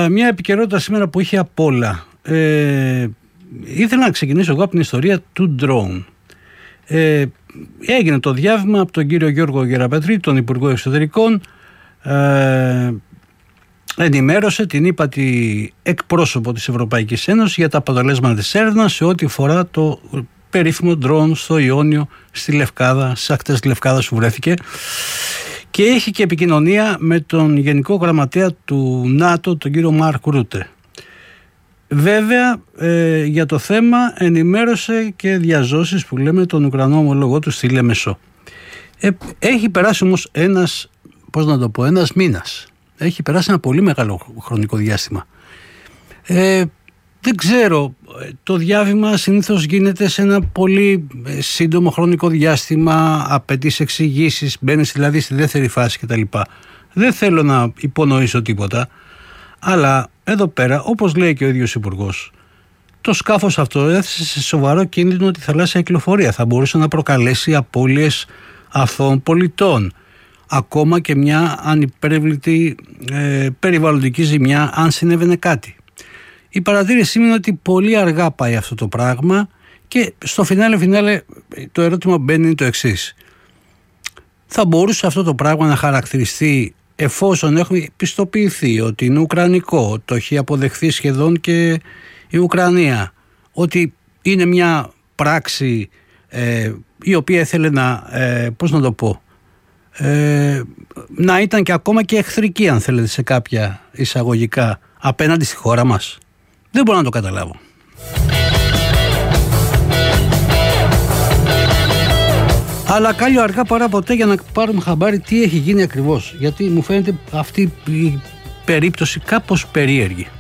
Μια επικαιρότητα σήμερα που είχε απ' όλα. Ήθελα να ξεκινήσω εγώ από την ιστορία του drone. Έγινε το διάβημα από τον κύριο Γιώργο Γεραπετρή, τον Υπουργό Εξωτερικών. Ενημέρωσε την ύπατη εκπρόσωπο της Ευρωπαϊκής Ένωσης για τα αποτελέσματα της έρευνας σε ό,τι αφορά το περίφημο drone στο Ιόνιο, στη Λευκάδα, στις ακτές της Λευκάδας που βρέθηκε, και έχει και επικοινωνία με τον Γενικό Γραμματέα του ΝΑΤΟ, τον κύριο Μάρκ Ρούτε. Βέβαια, για το θέμα ενημέρωσε και διαζώσεις που λέμε τον Ουκρανό ομολογό του στη Λεμεσό. Έχει περάσει όμως ένας μήνας. Έχει περάσει ένα πολύ μεγάλο χρονικό διάστημα. Δεν ξέρω, το διάβημα συνήθως γίνεται σε ένα πολύ σύντομο χρονικό διάστημα, απαιτεί εξηγήσεις, μπαίνεις δηλαδή στη δεύτερη φάση κτλ. Δεν θέλω να υπονοήσω τίποτα, αλλά εδώ πέρα, όπως λέει και ο ίδιος Υπουργός, το σκάφος αυτό έθεσε σε σοβαρό κίνδυνο τη θαλάσσια κυκλοφορία. Θα μπορούσε να προκαλέσει απώλειες αθώων πολιτών, ακόμα και μια ανυπέρβλητη περιβαλλοντική ζημιά αν συνέβαινε κάτι. Η παρατήρηση είναι ότι πολύ αργά πάει αυτό το πράγμα και στο φινάλε το ερώτημα μπαίνει είναι το εξής. Θα μπορούσε αυτό το πράγμα να χαρακτηριστεί, εφόσον έχουμε πιστοποιηθεί ότι είναι ουκρανικό, το έχει αποδεχθεί σχεδόν και η Ουκρανία, ότι είναι μια πράξη η οποία ήθελε να ήταν και ακόμα και εχθρική, αν θέλετε, σε κάποια εισαγωγικά, απέναντι στη χώρα μας. Δεν μπορώ να το καταλάβω. Αλλά κάλλιο αργά παρά ποτέ για να πάρουμε χαμπάρι τι έχει γίνει ακριβώς. Γιατί μου φαίνεται αυτή η περίπτωση κάπως περίεργη.